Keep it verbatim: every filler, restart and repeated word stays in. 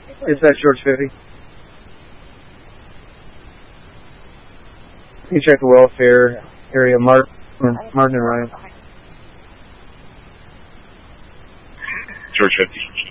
Is that George fifty? You check the welfare area, Martin, Martin and Ryan. George fifty.